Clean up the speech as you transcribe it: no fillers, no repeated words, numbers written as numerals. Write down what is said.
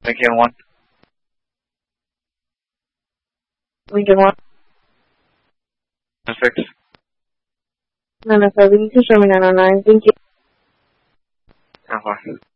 Lincoln 1. Lincoln 1. 6. 907, you can show me 909. Thank you. 10-4.